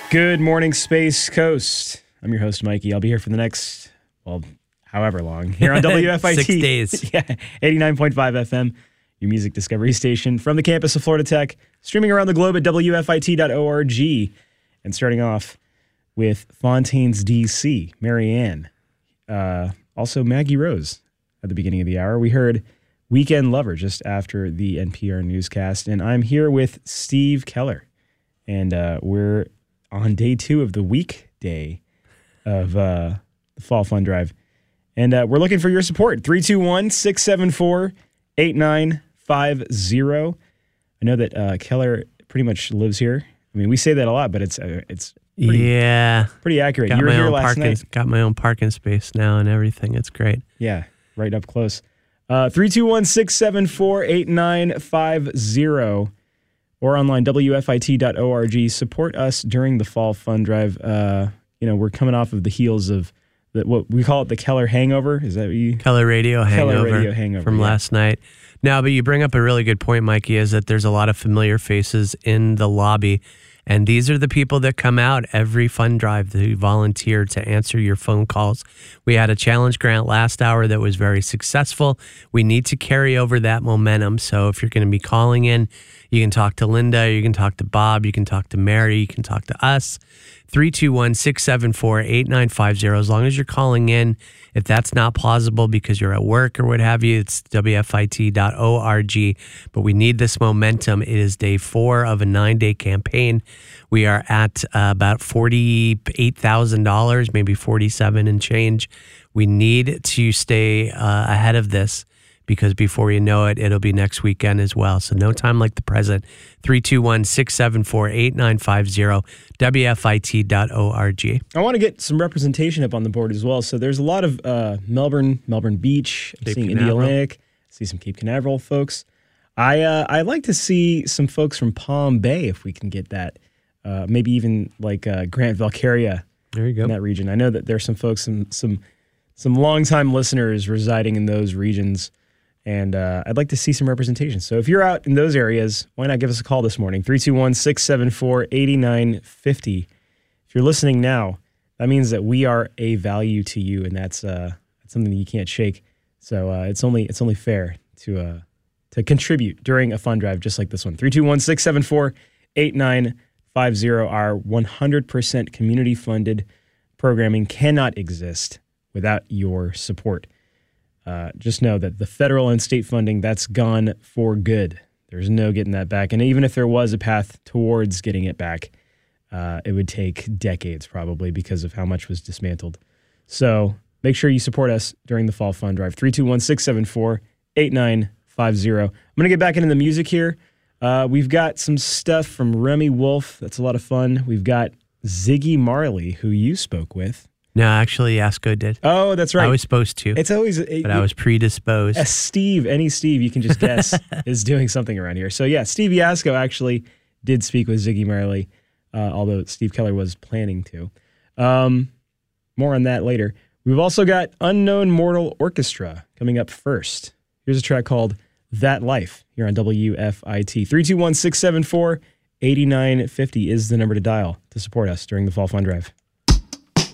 Good morning, Space Coast. I'm your host, Mikey. I'll be here for the next, however long, here on WFIT. 6 days. Yeah, 89.5 FM, your music discovery station from the campus of Florida Tech, streaming around the globe at WFIT.org. And starting off with Fontaines, D.C., Marianne. Also Maggie Rose at the beginning of the hour. We heard Weekend Lover just after the NPR newscast. And I'm here with Steve Keller. And we're on day 2 of the weekday of the Fall Fun Drive. And we're looking for your support. 321-674-8950. I know that Keller pretty much lives here. I mean, we say that a lot, but it's pretty accurate. You were here last night. Got my own parking space now and everything. It's great. Yeah, right up close. 321-674-8950. Or online, WFIT.org. Support us during the Fall Fun Drive. We're coming off of the heels of what we call it, the Keller Hangover. Is that what you... Keller Radio Hangover from last night. No, but you bring up a really good point, Mikey, is that there's a lot of familiar faces in the lobby. And these are the people that come out every fun drive to volunteer to answer your phone calls. We had a challenge grant last hour that was very successful. We need to carry over that momentum. So if you're going to be calling in, you can talk to Linda, you can talk to Bob, you can talk to Mary, you can talk to us. 321-674-8950. As long as you're calling in, if that's not plausible because you're at work or what have you, it's WFIT.org. But we need this momentum. It is day 4 of a 9-day campaign. We are at about $48,000, maybe 47 and change. We need to stay ahead of this, because before you know it, it'll be next weekend as well. So no time like the present. 321-674-8950, WFIT.org. I want to get some representation up on the board as well. So there's a lot of Melbourne Beach, seeing Indialantic, see some Cape Canaveral folks. I'd like to see some folks from Palm Bay if we can get that. Maybe even like Grant Valcaria. There you go. In that region. I know that there's some folks, some longtime listeners residing in those regions. And I'd like to see some representation. So if you're out in those areas, why not give us a call this morning? 321-674-8950. If you're listening now, that means that we are a value to you, and that's something that you can't shake. So it's only fair to contribute during a fun drive just like this one. 321-674-8950. Our 100% community-funded programming cannot exist without your support. Just know that the federal and state funding, that's gone for good. There's no getting that back. And even if there was a path towards getting it back, it would take decades probably because of how much was dismantled. So make sure you support us during the Fall Fun Drive. 321-674-8950. I'm going to get back into the music here. We've got some stuff from Remy Wolf. That's a lot of fun. We've got Ziggy Marley, who you spoke with. No, actually, Yasko did. Oh, that's right. I was supposed to. It's always... but I was predisposed. Any Steve you can just guess is doing something around here. So yeah, Steve Yasko actually did speak with Ziggy Marley, although Steve Keller was planning to. More on that later. We've also got Unknown Mortal Orchestra coming up first. Here's a track called That Life here on WFIT. 321-674-8950 is the number to dial to support us during the Fall Fun Drive.